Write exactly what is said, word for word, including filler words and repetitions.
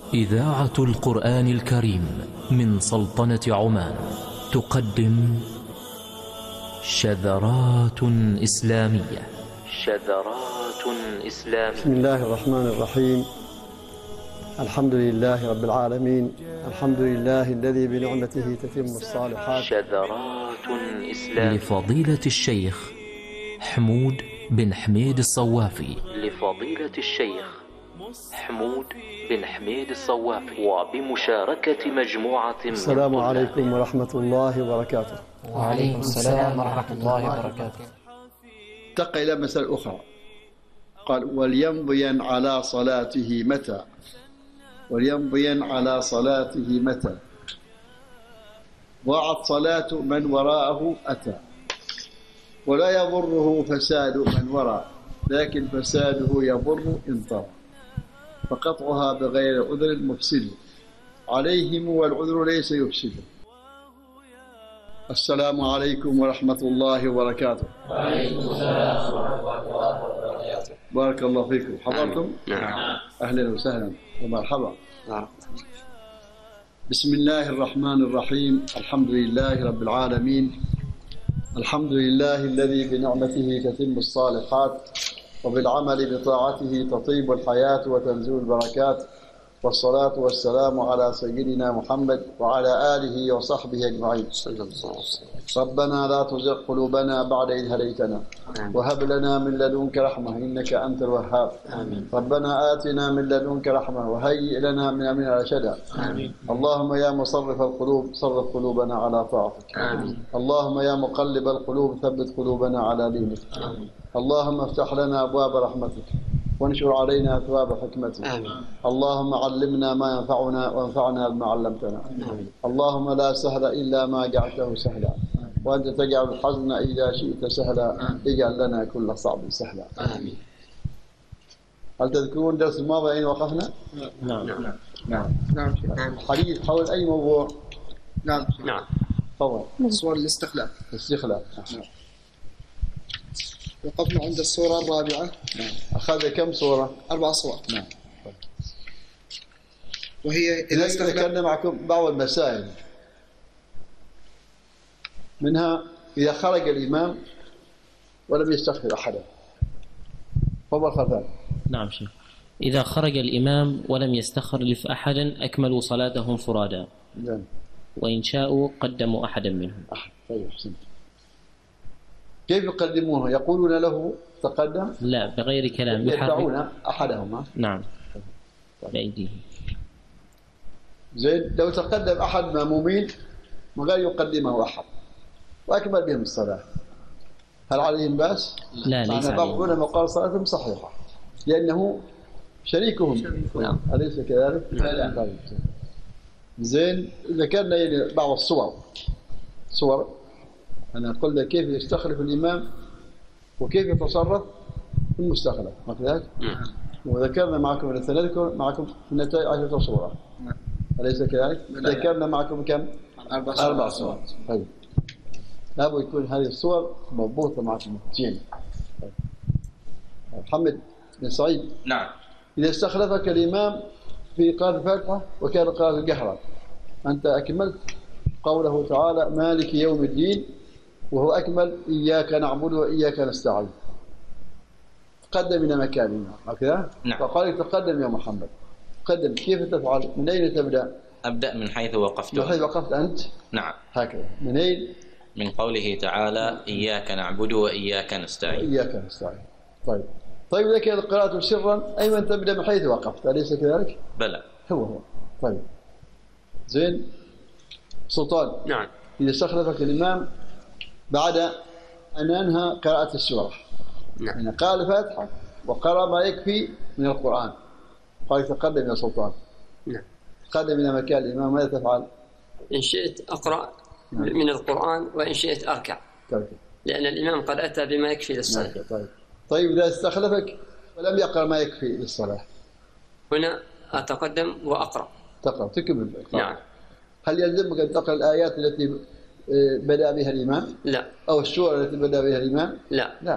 إذاعة القرآن الكريم من سلطنة عمان تقدم شذرات إسلامية. شذرات إسلامية. بسم الله الرحمن الرحيم. الحمد لله رب العالمين، الحمد لله الذي بنعمته تتم الصالحات. شذرات إسلامية لفضيلة الشيخ حمود بن حميد الصوافي. لفضيلة الشيخ حمود بن حميد الصوافي وبمشاركة مجموعة من السلام عليكم ورحمة الله وبركاته. وعليكم السلام ورحمة الله وبركاته. انتقل إلى مسألة أخرى، قال وليمضين على صلاته متى، وليمضين على صلاته متى ضاعت صلاة من وراءه أتى، ولا يضره فساد من وراء، لكن فساده يضر إن طرأ، فقطعها بغير عذر مفسد عليهم والعذر ليس يفسد. السلام عليكم ورحمة الله وبركاته. وعليكم السلام ورحمة الله وبركاته. بارك الله فيكم. حضرتم؟ نعم. أهلا وسهلا ومرحبا. نعم. بسم الله الرحمن الرحيم. الحمد لله رب العالمين، الحمد لله الذي بنعمته تتم الصالحات وبالعمل بطاعته تطيب الحياة وتنزل البركات، والصلاة والسلام على سيدنا محمد وعلى آله وصحبه أجمعين. ربنا لا تزغ قلوبنا بعد إذ هديتنا وهب لنا من لدنك رحمة إنك أنت الوهاب. ربنا آتنا من لدنك رحمة وهيئ لنا من أمرنا رشدا. اللهم يا مصرف القلوب صرف قلوبنا على طاعتك. اللهم يا مقلب القلوب ثبت قلوبنا على دينك. اللهم افتح لنا أبواب رحمتك وانشر علينا أثواب حكمتك. آمين. اللهم علمنا ما ينفعنا وانفعنا بما علمتنا. آمين. اللهم لا سهل إلا ما جعلته سهلا، وأنت تجعل الحزن إذا شئت سهلا، اجعل لنا كل صعب سهلا. آمين. هل تذكرون درس الماضي أين وقفنا؟ نعم نعم نعم نعم. الحديث حول أي موضوع؟ نعم نعم. تفضل. صور الاستخلاف. الاستخلاف. نعم. وقفنا عند الصورة الرابعة. نعم. أخذ كم صورة؟ أربع صور. نعم. وهي إذا ذكرنا معكم بعض المسائل، منها إذا خرج الإمام ولم يستخلف أحدا. تفضل خلفان. نعم شيخ. إذا خرج الإمام ولم يستخلف أحدا أكملوا صلاتهم فرادا. نعم. وإن شاءوا قدموا أحدا منهم. أحد. طيب حسنت. كيف يقدمونه؟ يقولون له تقدم؟ لا، بغير كلام. يدفعون أحدهما. نعم. بأيديهم. زين. لو تقدم أحد مأمومين من غير يقدمه أحد وأكمل بهم الصلاة، هل عليهم بأس؟ لا، ليس عليهم. بعض العلماء قال صلاتهم صحيحة لأنه شريكهم. نعم. أليس كذلك؟ لا. طيب. زين. ذكرنا بعض الصور. صور أنا قلنا كيف يستخلف الإمام وكيف يتصرف في المستخلف، ما كذلك؟ نعم. وذكرنا معكم نذكر معكم النتائج عشرة صور. نعم. أليس كذلك؟ ذكرنا معكم كم؟ أربع صور. أربع صور. طيب. لابد يكون هذه الصور مضبوطة معكم زين. طيب. محمد بن سعيد. نعم. إذا استخلفك الإمام في قراءة الفاتحة وكان قراءة الجهرة، أنت أكملت قوله تعالى مالك يوم الدين، وهو أكمل إياك نعبد وإياك نستعين. تقدم إلى مكاننا هكذا. نعم. فقال تقدم يا محمد. تقدم. كيف تفعل؟ من أين تبدأ؟ أبدأ من حيث وقفت. من حيث وقفت أنت؟ نعم. هكذا. من أين؟ من قوله تعالى إياك نعبد وإياك نستعين. إياك نستعين. طيب. طيب إذا كانت قراءة سرا أيضا تبدأ من حيث وقفت، أليس كذلك؟ بلى. هو هو. طيب. زين. سلطان. نعم. إذا استخلفك الإمام بعد أن أنهى قراءة السورة، نعم. يعني قال الفاتحة وقرأ ما يكفي من القرآن، قال تقدم يا سلطان. نعم. تقدم إلى مكان الإمام، ماذا تفعل؟ إن شئت أقرأ نعم. من القرآن وإن شئت أركع. طيب. لأن الإمام قد أتى بما يكفي للصلاة. نعم. طيب. طيب إذا استخلفك ولم يقرأ ما يكفي للصلاة، هنا أتقدم وأقرأ. تقرأ تكمل. نعم. هل يلزمك أن تقرأ الآيات التي بدأ بها الإمام؟ لا. أو السورة التي بدأ بها الإمام؟ لا. لا.